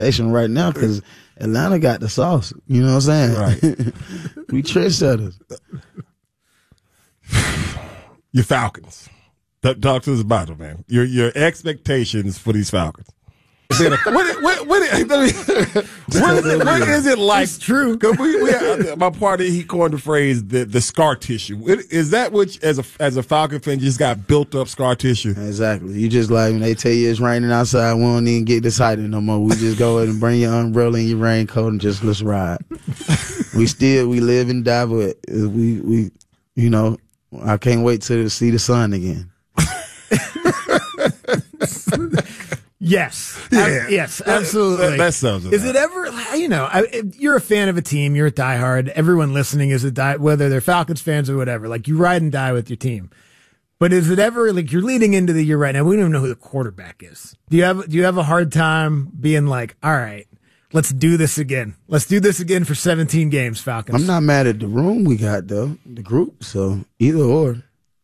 right now because Atlanta got the sauce. You know what I'm saying? Right. We trendsetters. Your Falcons. Talk to us about them, man. Your expectations for these Falcons. What is it like? It's true. My partner, he coined the phrase the scar tissue. Is that which, as a Falcon fan, just got built up scar tissue? Exactly. You just like when they tell you it's raining outside, we don't even get excited no more. We just go ahead and bring your umbrella and your raincoat and just let's ride. we live and die, but we I can't wait to see the sun again. Yes. Yeah. Yes, absolutely. That sounds Is it ever, you're a fan of a team, you're a diehard, everyone listening is whether they're Falcons fans or whatever, like you ride and die with your team. But is it ever, like you're leading into the year right now, we don't even know who the quarterback is. Do you have a hard time being like, all right, let's do this again. Let's do this again for 17 games, Falcons. I'm not mad at the room we got, though, the group, so either or.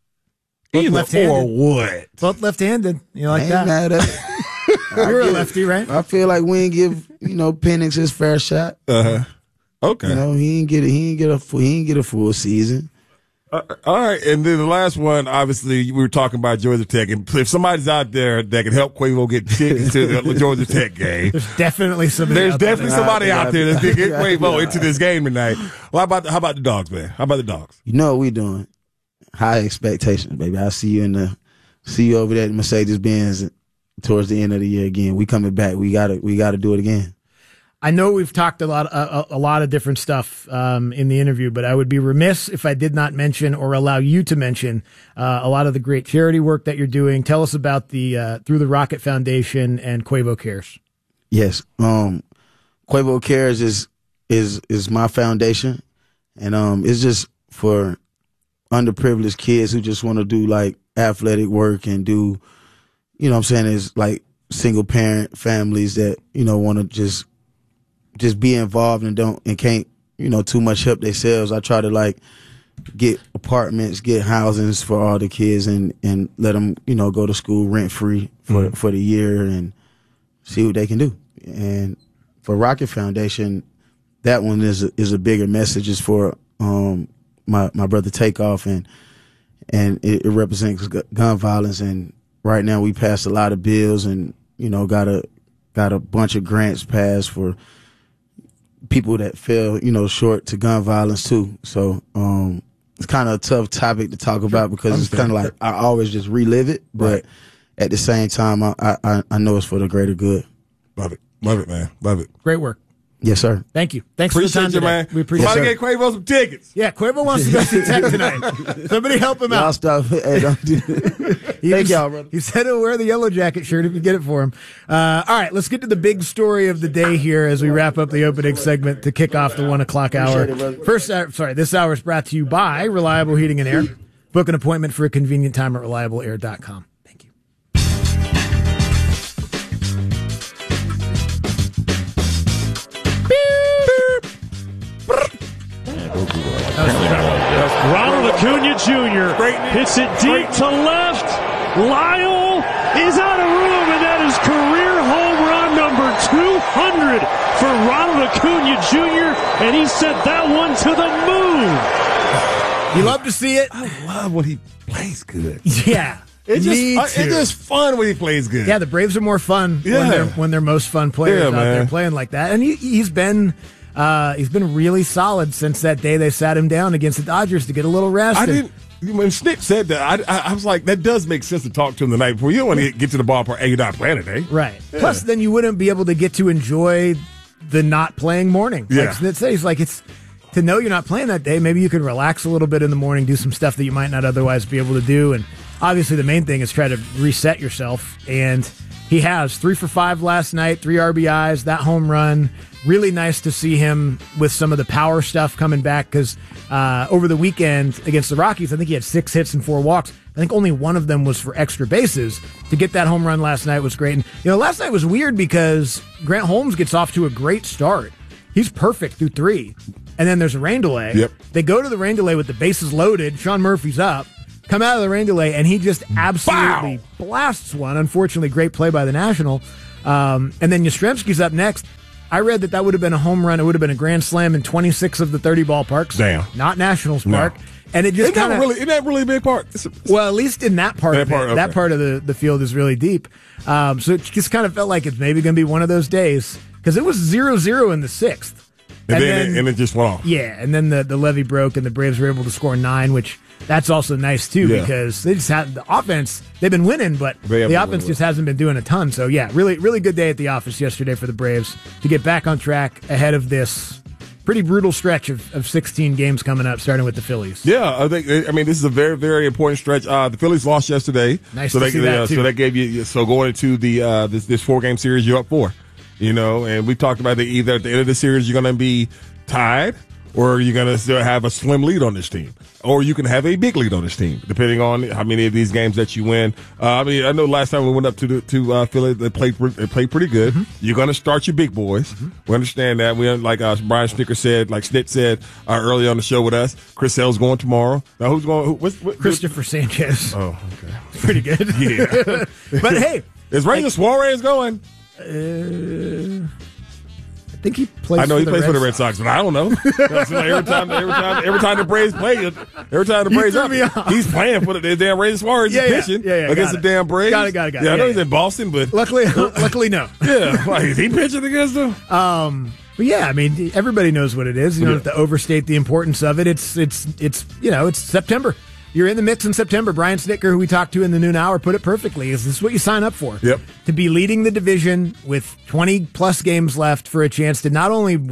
Either or what? Both left-handed. You like I ain't that? mad at it. You're a lefty, right? I feel like we didn't give Penix his fair shot. Okay. He didn't get a full season. All right, and then the last one, obviously, we were talking about Georgia Tech, and if somebody's out there that can help Quavo get tickets to the Georgia Tech game, there's definitely somebody. There's definitely somebody out there that can get Quavo Yeah. into this game tonight. Well, how about the Dogs, man? How about the Dogs? You know what we doing? High expectations, baby. I see you over there at Mercedes-Benz towards the end of the year again. We coming back. We gotta do it again. I know we've talked a lot of different stuff in the interview, but I would be remiss if I did not mention or allow you to mention a lot of the great charity work that you're doing. Tell us about the Through the Rocket Foundation and Quavo Cares. Yes, Quavo Cares is my foundation, and it's just for underprivileged kids who just want to do like athletic work and do, it's like single parent families that want to just be involved and can't too much help themselves. I try to like get apartments, get housings for all the kids and let them go to school rent free for the year and see what they can do. And for Rocket Foundation, that one is a bigger message. It's for my brother Takeoff and it represents gun violence. And right now we passed a lot of bills and got a bunch of grants passed for people that fell, short to gun violence too. So it's kind of a tough topic to talk about because it's kind of like I always just relive it, but at the same time, I know it's for the greater good. Love it, man. Love it. Great work. Yes, sir. Thank you. Thanks Appreciate for the time you, today. man. We appreciate Somebody it. get Quavo some tickets. Yeah, Quavo wants to go see Tech tonight. Somebody help him Y'all out. stop. Hey, don't do that. Thank y'all, brother. He said he'll wear the Yellow Jacket shirt if you get it for him. All right, let's get to the big story of the day here as we wrap up the opening segment to kick off the 1 o'clock hour. This hour is brought to you by Reliable Heating and Air. Book an appointment for a convenient time at reliableair.com. Thank you. Ronald Acuna Jr. hits it deep to left. Lyle is out of room, and that is career home run number 200 for Ronald Acuna Jr., and he sent that one to the moon. You love to see it? I love when he plays good. Yeah. It's just fun when he plays good. Yeah, the Braves are more fun when they're most fun players out there playing like that. And he's been really solid since that day they sat him down against the Dodgers to get a little rest. When Snip said that, I was like, that does make sense to talk to him the night before. You don't want to get to the ballpark and you're not playing today. Right. Yeah. Plus, then you wouldn't be able to get to enjoy the not playing morning. Yeah. Like Snip said, he's like, it's to know you're not playing that day. Maybe you can relax a little bit in the morning, do some stuff that you might not otherwise be able to do. And obviously, the main thing is try to reset yourself. And he has 3 for 5 last night, 3 RBIs, that home run. Really nice to see him with some of the power stuff coming back because over the weekend against the Rockies, I think he had 6 hits and 4 walks. I think only one of them was for extra bases. To get that home run last night was great. And, last night was weird because Grant Holmes gets off to a great start. He's perfect through 3. And then there's a rain delay. Yep. They go to the rain delay with the bases loaded. Sean Murphy's up. Come out of the rain delay, and he just absolutely blasts one. Unfortunately, great play by the National. And then Yastrzemski's up next. I read that would have been a home run. It would have been a grand slam in 26 of the 30 ballparks. Damn. Not Nationals Park. No. And it just kind of isn't that really a big part? Well, at least in that part of it, okay. that part of the field is really deep. So it just kind of felt like it's maybe going to be one of those days because it was 0-0 in the sixth. And then it just went off. Yeah, and then the levee broke and the Braves were able to score 9, which that's also nice too because they just had the offense. They've been winning, but the offense just hasn't been doing a ton. So yeah, really, really good day at the office yesterday for the Braves to get back on track ahead of this pretty brutal stretch of 16 games coming up, starting with the Phillies. Yeah, I mean, this is a very, very important stretch. The Phillies lost yesterday. Nice to see that, too. So that gave you, going into the this 4-game series, you're up 4. And we talked about that either at the end of the series, you're going to be tied, or you're going to still have a slim lead on this team. Or you can have a big lead on this team, depending on how many of these games that you win. I know last time we went up to Philly, they played pretty good. Mm-hmm. You're going to start your big boys. Mm-hmm. We understand that. We like Brian Snitker said, like Snit said earlier on the show with us. Chris Sale's going tomorrow. Now who's going? Christopher Sanchez. Oh, okay, pretty good. Yeah, but hey, is Ranger Suarez going? I think he plays. I know he plays for the Red Sox, but I don't know. every time the Braves play, he's playing for the damn Ranger Suarez pitching against the damn Braves. Got it. Yeah, I know he's in Boston, but luckily no. Yeah, like is he pitching against them? But yeah, I mean, everybody knows what it is. You don't have to overstate the importance of it. It's September. You're in the mix in September. Brian Snitker, who we talked to in the noon hour, put it perfectly. Is this what you sign up for? Yep. To be leading the division with 20-plus games left for a chance to not only